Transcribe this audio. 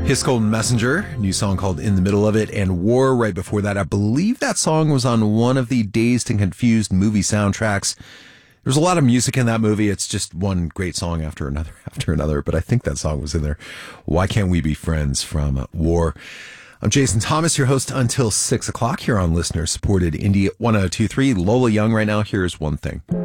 His Golden Messenger, new song called In the Middle of It, and War right before that. I believe that song was on one of the Dazed and Confused movie soundtracks. There's a lot of music in that movie. It's just one great song after another, but I think that song was in there. Why Can't We Be Friends from War. I'm Jason Thomas, your host until 6 o'clock here on listener-supported Indie 1023. Lola Young right now. Here's One Thing.